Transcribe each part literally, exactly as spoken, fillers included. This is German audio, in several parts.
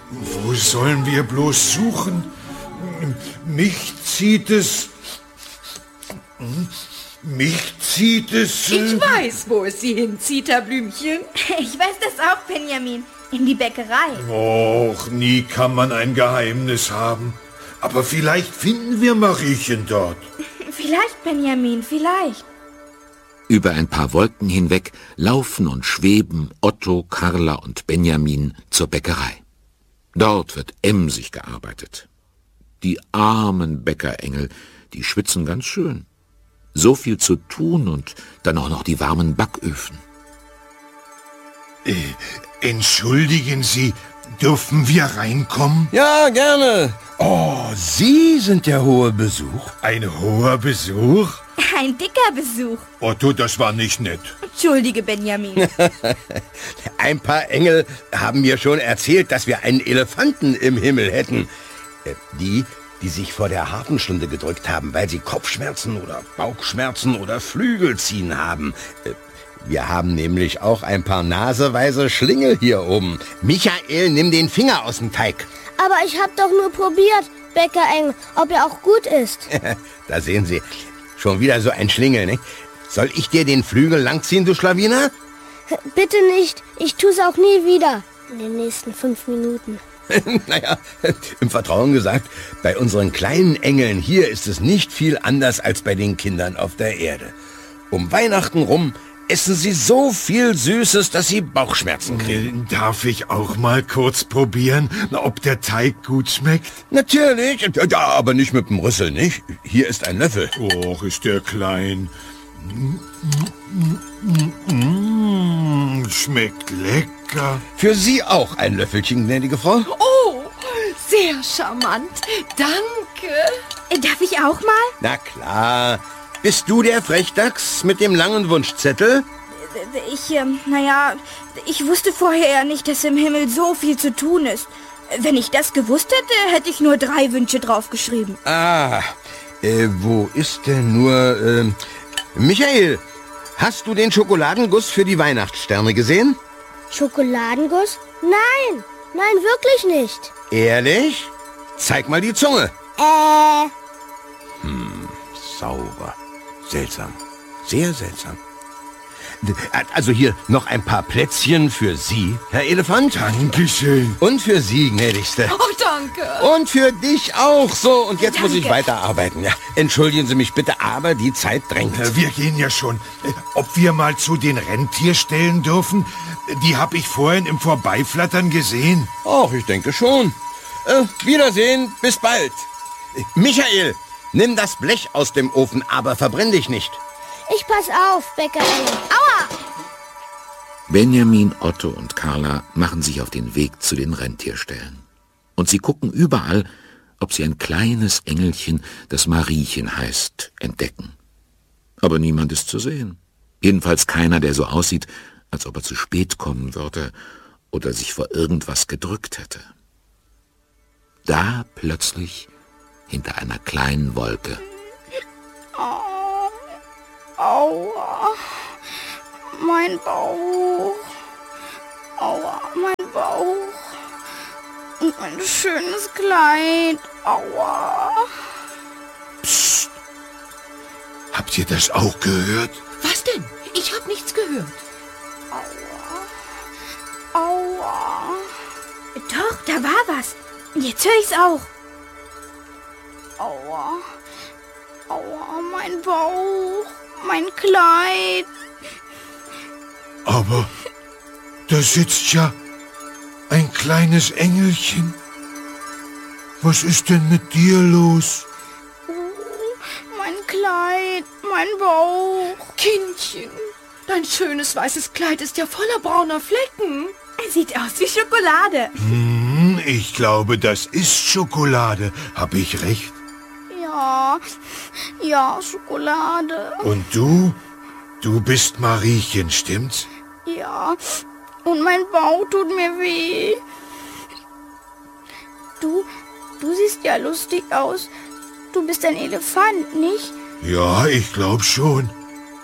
Wo sollen wir bloß suchen? Mich zieht es... Mich zieht es... Ich weiß, wo es Sie hinzieht, Herr Blümchen. Ich weiß das auch, Benjamin. In die Bäckerei. Och, nie kann man ein Geheimnis haben. Aber vielleicht finden wir Mariechen dort. Vielleicht, Benjamin, vielleicht. Über ein paar Wolken hinweg laufen und schweben Otto, Carla und Benjamin zur Bäckerei. Dort wird emsig gearbeitet. Die armen Bäckerengel, die schwitzen ganz schön. So viel zu tun und dann auch noch die warmen Backöfen. Äh, entschuldigen Sie, dürfen wir reinkommen? Ja, gerne. Oh, Sie sind der hohe Besuch. Ein hoher Besuch? Ein dicker Besuch. Otto, das war nicht nett. Entschuldige, Benjamin. Ein paar Engel haben mir schon erzählt, dass wir einen Elefanten im Himmel hätten. Äh, die, die sich vor der harten Stunde gedrückt haben, weil sie Kopfschmerzen oder Bauchschmerzen oder Flügelziehen haben. Äh, wir haben nämlich auch ein paar naseweise Schlingel hier oben. Michael, nimm den Finger aus dem Teig. Aber ich hab doch nur probiert, Bäckerengel, ob er auch gut ist. Da sehen Sie, schon wieder so ein Schlingel, ne? Soll ich dir den Flügel langziehen, du Schlawiner? Bitte nicht, ich tu's auch nie wieder. In den nächsten fünf Minuten. Naja, im Vertrauen gesagt, bei unseren kleinen Engeln hier ist es nicht viel anders als bei den Kindern auf der Erde. Um Weihnachten rum essen sie so viel Süßes, dass sie Bauchschmerzen kriegen. Darf ich auch mal kurz probieren, ob der Teig gut schmeckt? Natürlich, ja, aber nicht mit dem Rüssel, nicht? Hier ist ein Löffel. Och, ist der klein. Mm, schmeckt lecker. Für Sie auch ein Löffelchen, gnädige Frau. Oh, sehr charmant. Danke. Darf ich auch mal? Na klar. Bist du der Frechdachs mit dem langen Wunschzettel? Ich, ähm, naja, ich wusste vorher ja nicht, dass im Himmel so viel zu tun ist. Wenn ich das gewusst hätte, hätte ich nur drei Wünsche draufgeschrieben. Ah, äh, wo ist denn nur, äh, Michael, hast du den Schokoladenguss für die Weihnachtssterne gesehen? Schokoladenguss? Nein, nein, wirklich nicht. Ehrlich? Zeig mal die Zunge. Äh. Hm, sauber. Seltsam. Sehr seltsam. Also hier noch ein paar Plätzchen für Sie, Herr Elefant. Dankeschön. Und für Sie, gnädigste. Oh, danke. Und für dich auch. So, und jetzt Danke. muss ich weiterarbeiten. Ja, entschuldigen Sie mich bitte, aber die Zeit drängt. Wir gehen ja schon. Ob wir mal zu den Rentierstellen dürfen? Die habe ich vorhin im Vorbeiflattern gesehen. Ach, ich denke schon. Äh, Wiedersehen, bis bald. Michael, nimm das Blech aus dem Ofen, aber verbrenn dich nicht. Ich pass auf, Bäckerengel. Aua! Benjamin, Otto und Carla machen sich auf den Weg zu den Rentierstellen. Und sie gucken überall, ob sie ein kleines Engelchen, das Mariechen heißt, entdecken. Aber niemand ist zu sehen. Jedenfalls keiner, der so aussieht, als ob er zu spät kommen würde oder sich vor irgendwas gedrückt hätte. Da plötzlich, hinter einer kleinen Wolke. Oh, aua, mein Bauch, aua, mein Bauch und mein schönes Kleid, aua. Psst. Habt ihr das auch gehört? Was denn? Ich hab nichts gehört. Aua, aua. Doch, da war was. Jetzt höre ich's auch. Aua, aua, mein Bauch, mein Kleid. Aber da sitzt ja ein kleines Engelchen. Was ist denn mit dir los? Mein Kleid, mein Bauch. Kindchen, dein schönes weißes Kleid ist ja voller brauner Flecken. Sieht aus wie Schokolade. Hm, ich glaube, das ist Schokolade. Hab ich recht? Ja, ja, Schokolade. Und du? Du bist Mariechen, stimmt's? Ja, und mein Bauch tut mir weh. Du, du siehst ja lustig aus. Du bist ein Elefant, nicht? Ja, ich glaub schon.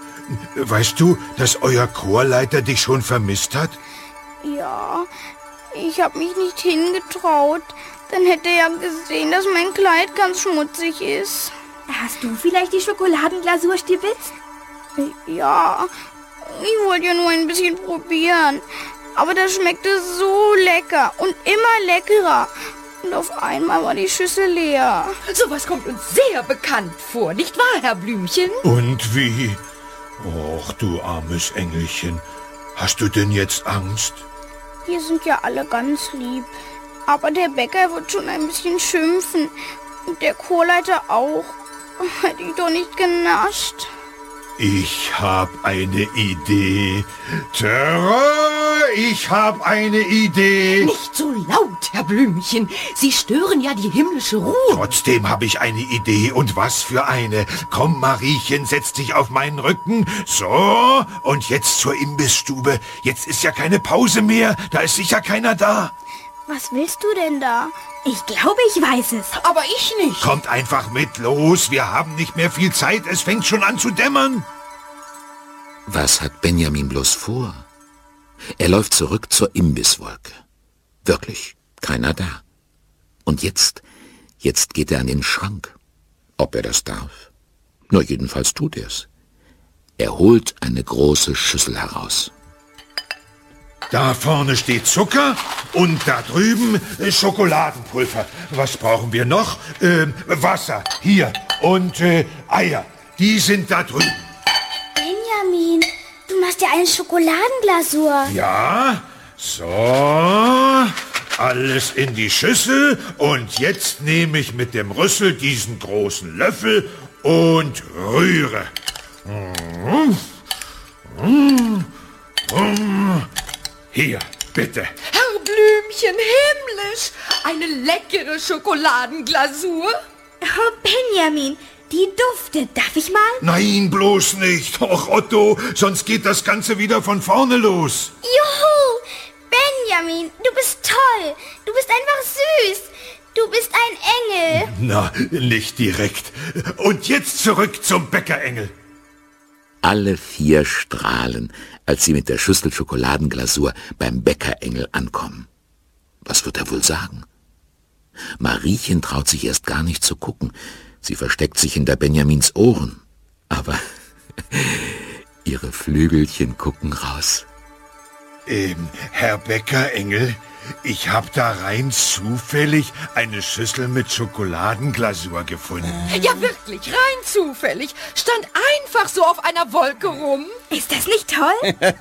Weißt du, dass euer Chorleiter dich schon vermisst hat? Ja, Ich habe mich nicht hingetraut. Dann hätte er ja gesehen, dass mein Kleid ganz schmutzig ist. Hast du vielleicht die Schokoladenglasur stibitzt? Ja, ich wollte ja nur ein bisschen probieren. Aber das schmeckte so lecker und immer leckerer. Und auf einmal war die Schüssel leer. Sowas kommt uns sehr bekannt vor, nicht wahr, Herr Blümchen? Und wie? Och, du armes Engelchen. Hast du denn jetzt Angst? Hier sind ja alle ganz lieb. Aber der Bäcker wird schon ein bisschen schimpfen. Und der Chorleiter auch. Hätte ich doch nicht genascht. Ich hab eine Idee. Terror, ich hab eine Idee. Nicht so laut, Herr Blümchen. Sie stören ja die himmlische Ruhe. Trotzdem habe ich eine Idee. Und was für eine. Komm, Mariechen, setz dich auf meinen Rücken. So, und jetzt zur Imbissstube. Jetzt ist ja keine Pause mehr. Da ist sicher keiner da. Was willst du denn da? Ich glaube, ich weiß es. Aber ich nicht. Kommt einfach mit, los. Wir haben nicht mehr viel Zeit. Es fängt schon an zu dämmern. Was hat Benjamin bloß vor? Er läuft zurück zur Imbisswolke. Wirklich, keiner da. Und jetzt, jetzt geht er an den Schrank. Ob er das darf? Nur jedenfalls tut er's. Er holt eine große Schüssel heraus. Da vorne steht Zucker und da drüben äh, Schokoladenpulver. Was brauchen wir noch? Ähm, Wasser, hier. Und äh, Eier, die sind da drüben. Benjamin, du machst ja eine Schokoladenglasur. Ja, so. Alles in die Schüssel. Und jetzt nehme ich mit dem Rüssel diesen großen Löffel und rühre. Hier, bitte. Herr Blümchen, himmlisch. Eine leckere Schokoladenglasur. Oh, Benjamin, die duftet. Darf ich mal? Nein, bloß nicht. Och, Otto, sonst geht das Ganze wieder von vorne los. Juhu! Benjamin, du bist toll. Du bist einfach süß. Du bist ein Engel. Na, nicht direkt. Und jetzt zurück zum Bäckerengel. Alle vier strahlen, als sie mit der Schüssel Schokoladenglasur beim Bäckerengel ankommen. Was wird er wohl sagen? Mariechen traut sich erst gar nicht zu gucken. Sie versteckt sich hinter Benjamins Ohren. Aber ihre Flügelchen gucken raus. Ähm, Herr Bäckerengel, ich hab da rein zufällig eine Schüssel mit Schokoladenglasur gefunden. Ja, wirklich, rein zufällig. Stand einfach so auf einer Wolke rum. Ist das nicht toll?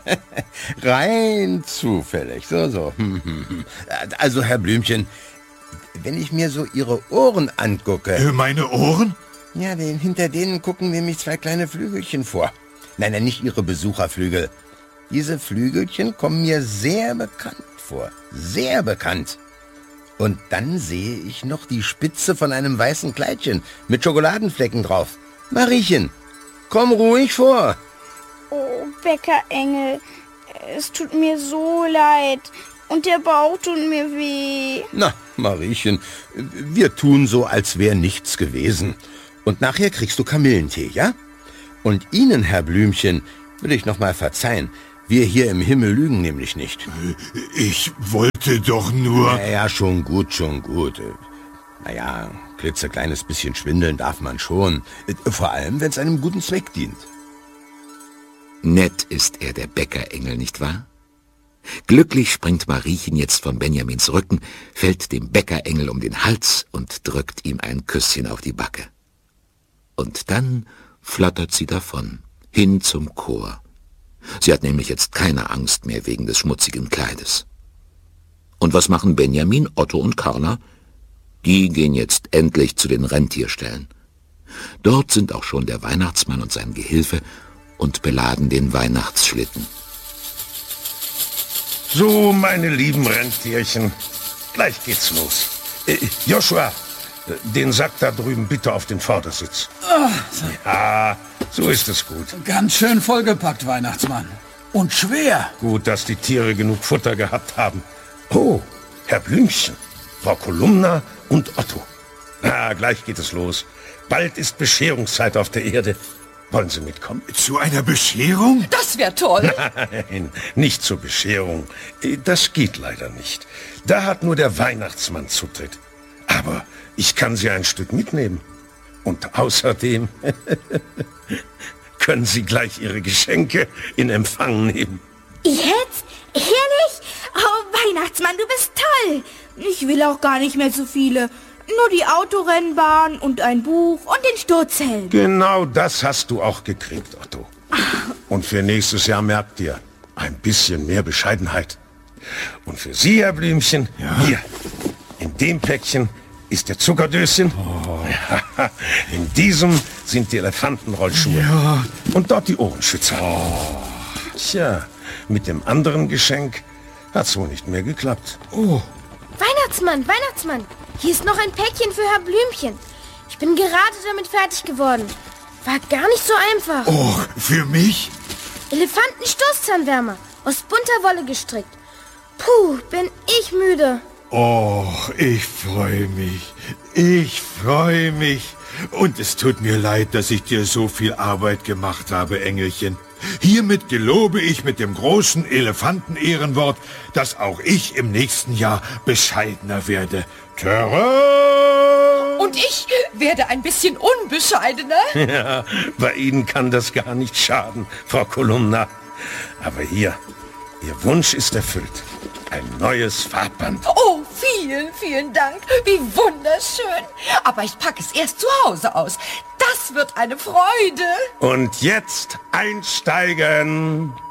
Rein zufällig, so, so. Also, Herr Blümchen, wenn ich mir so Ihre Ohren angucke... Äh, meine Ohren? Ja, den, hinter denen gucken nämlich zwei kleine Flügelchen vor. Nein, nein, nicht Ihre Besucherflügel. Diese Flügelchen kommen mir sehr bekannt vor. Sehr bekannt. Und dann sehe ich noch die Spitze von einem weißen Kleidchen mit Schokoladenflecken drauf. Mariechen, komm ruhig vor. Oh, Bäckerengel, es tut mir so leid. Und der Bauch tut mir weh. Na, Mariechen, wir tun so, als wäre nichts gewesen. Und nachher kriegst du Kamillentee, ja? Und Ihnen, Herr Blümchen, will ich noch mal verzeihen. Wir hier im Himmel lügen nämlich nicht. Ich wollte doch nur... Naja, schon gut, schon gut. Naja, ein klitzekleines bisschen schwindeln darf man schon. Vor allem, wenn es einem guten Zweck dient. Nett ist er, der Bäckerengel, nicht wahr? Glücklich springt Mariechen jetzt von Benjamins Rücken, fällt dem Bäckerengel um den Hals und drückt ihm ein Küsschen auf die Backe. Und dann flattert sie davon, hin zum Chor. Sie hat nämlich jetzt keine Angst mehr wegen des schmutzigen Kleides. Und was machen Benjamin, Otto und Carla? Die gehen jetzt endlich zu den Rentierställen. Dort sind auch schon der Weihnachtsmann und sein Gehilfe und beladen den Weihnachtsschlitten. So, meine lieben Rentierchen, gleich geht's los. Äh, Joshua, den Sack da drüben bitte auf den Vordersitz. Oh, ja, so ist es gut. Ganz schön vollgepackt, Weihnachtsmann. Und schwer. Gut, dass die Tiere genug Futter gehabt haben. Oh, Herr Blümchen, Frau Kolumna und Otto. Na, gleich geht es los. Bald ist Bescherungszeit auf der Erde. Wollen Sie mitkommen? Zu einer Bescherung? Das wäre toll. Nein, nicht zur Bescherung. Das geht leider nicht. Da hat nur der Weihnachtsmann Zutritt. Aber ich kann Sie ein Stück mitnehmen. Und außerdem können Sie gleich Ihre Geschenke in Empfang nehmen. Jetzt? Ehrlich? Oh, Weihnachtsmann, du bist toll. Ich will auch gar nicht mehr so viele. Nur die Autorennbahn und ein Buch und den Sturzhelm. Genau das hast du auch gekriegt, Otto. Und für nächstes Jahr merkt ihr, ein bisschen mehr Bescheidenheit. Und für Sie, Herr Blümchen, ja. Hier, in dem Päckchen ist der Zuckerdöschen. Oh. Ja, in diesem sind die Elefantenrollschuhe. Ja. Und dort die Ohrenschützer. Oh. Tja, mit dem anderen Geschenk hat's wohl nicht mehr geklappt. Oh. Weihnachtsmann, Weihnachtsmann, hier ist noch ein Päckchen für Herr Blümchen. Ich bin gerade damit fertig geworden. War gar nicht so einfach. Oh, für mich? Elefantenstoßzahnwärmer, aus bunter Wolle gestrickt. Puh, bin ich müde. Oh, ich freue mich. Ich freue mich. Und es tut mir leid, dass ich dir so viel Arbeit gemacht habe, Engelchen. Hiermit gelobe ich mit dem großen Elefanten-Ehrenwort, dass auch ich im nächsten Jahr bescheidener werde. Tada! Und ich werde ein bisschen unbescheidener. Ja, bei Ihnen kann das gar nicht schaden, Frau Kolumna. Aber hier, Ihr Wunsch ist erfüllt. Ein neues Farbband. Oh, vielen, vielen Dank. Wie wunderschön. Aber ich packe es erst zu Hause aus. Das wird eine Freude. Und jetzt einsteigen.